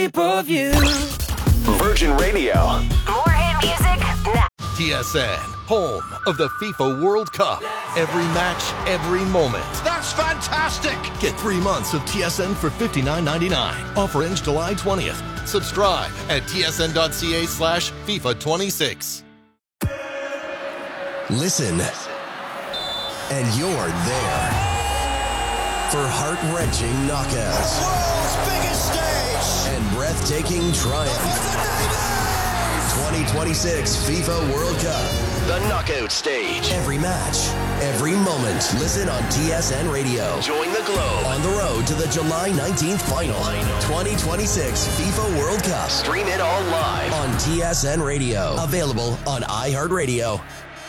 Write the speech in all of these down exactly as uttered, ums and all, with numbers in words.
Pay-per-view. Virgin Radio. More hit music now. T S N, home of the FIFA World Cup. Every match, every moment. That's fantastic! Get three months of T S N for fifty-nine ninety-nine. Offer ends July twentieth. Subscribe at tsn.ca slash FIFA 26. Listen, and you're there for heart-wrenching knockouts. The world's biggest stage! And breathtaking triumph. twenty twenty-six FIFA World Cup. The knockout stage. Every match, every moment. Listen on T S N Radio. Join the globe. On the road to the July nineteenth final. twenty twenty-six FIFA World Cup. Stream it all live. On T S N Radio. Available on iHeartRadio.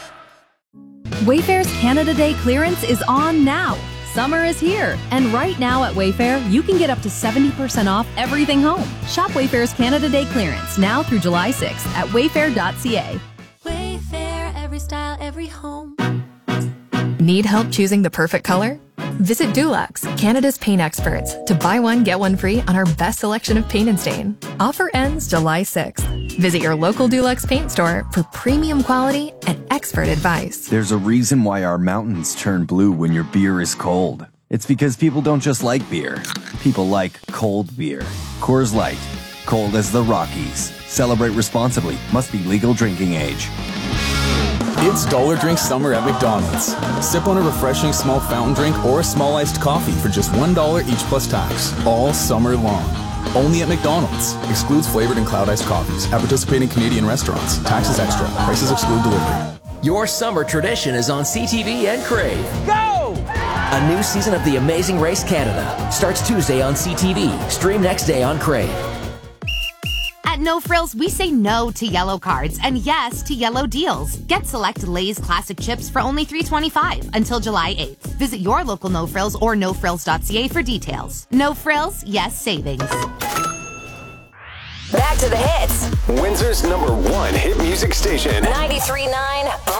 Wayfair's Canada Day clearance is on now. Summer is here, and right now at Wayfair, you can get up to seventy percent off everything home. Shop Wayfair's Canada Day clearance now through July sixth at wayfair dot c a. Wayfair, every style, every home. Need help choosing the perfect color? Visit Dulux, Canada's paint experts, to buy one, get one free on our best selection of paint and stain. Offer ends July sixth. Visit your local Dulux paint store for premium quality and expert advice. There's a reason why our mountains turn blue when your beer is cold. It's because people don't just like beer. People like cold beer. Coors Light. Cold as the Rockies. Celebrate responsibly. Must be legal drinking age. It's Dollar Drink Summer at McDonald's. Sip on a refreshing small fountain drink or a small iced coffee for just one dollar each plus tax, all summer long. Only at McDonald's. Excludes flavored and cloud iced coffees at participating Canadian restaurants. Taxes extra. Prices exclude delivery. Your summer tradition is on C T V and Crave. Go! A new season of The Amazing Race Canada starts Tuesday on C T V. Stream next day on Crave. At No Frills, we say no to yellow cards and yes to yellow deals. Get select Lay's classic chips for only three twenty-five until July eighth. Visit your local No Frills or no frills dot c a for details. No Frills, yes savings. Back to the hits. Windsor's number one hit music station. ninety-three point nine